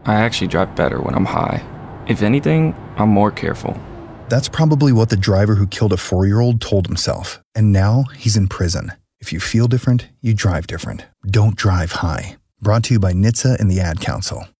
I actually drive better when I'm high. If anything, I'm more careful. That's probably what the driver who killed a 4-year-old told himself, and now he's in prison. If you feel different, you drive different. Don't drive high. Brought to you by NHTSA and the Ad Council.